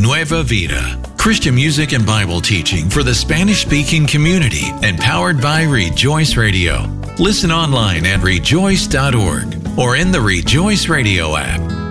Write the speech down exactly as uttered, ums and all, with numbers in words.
Nueva Vida, Christian music and Bible teaching for the Spanish-speaking community and powered by Rejoice Radio. Listen online at rejoice dot org or in the Rejoice Radio app.